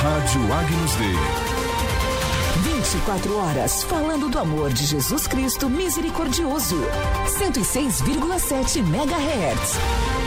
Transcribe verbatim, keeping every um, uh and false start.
Rádio Agnus Dei. vinte e quatro horas falando do amor de Jesus Cristo misericordioso. cento e seis vírgula sete megahertz.